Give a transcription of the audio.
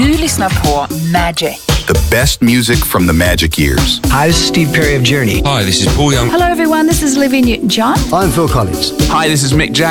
Du lyssnar på Magic. The best music from the Magic years. Hi, this is Steve Perry of Journey. Hi, this is Paul Young. Hello everyone, this is Olivia Newton-John. I'm Phil Collins. Hi, this is Mick Jagger.